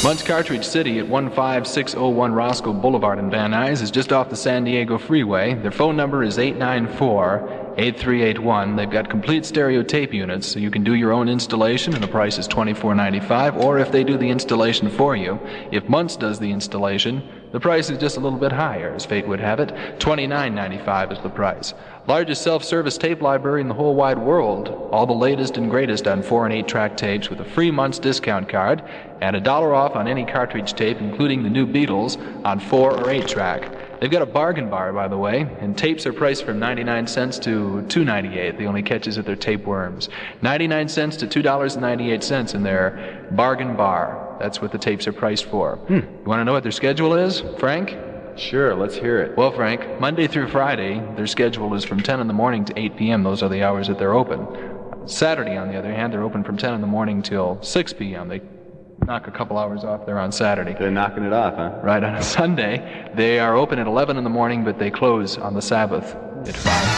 Muntz Cartridge City at 15601 Roscoe Boulevard in Van Nuys is just off the San Diego Freeway. Their phone number is 894-8381. They've got complete stereo tape units, so you can do your own installation, and the price is $24.95. Or if they do the installation for you, if Muntz does the installation, the price is just a little bit higher, as fate would have it. $29.95 is the price. Largest self-service tape library in the whole wide world. All the latest and greatest on 4 and 8-track tapes with a free Muntz discount card and $1 off on any cartridge tape, including the new Beatles, on 4 or 8-track. They've got a bargain bar, by the way, and tapes are priced from 99 cents to $2.98. The only catch is that they're tapeworms. 99 cents to $2.98 in their bargain bar. That's what the tapes are priced for. You want to know what their schedule is, Frank? Sure, let's hear it. Well, Frank, Monday through Friday, their schedule is from 10 in the morning to 8 p.m. Those are the hours that they're open. Saturday, on the other hand, they're open from 10 in the morning till 6 p.m. They knock a couple hours off there on Saturday. They're knocking it off, huh? Right, on a Sunday, they are open at 11 in the morning, but they close on the Sabbath at 5.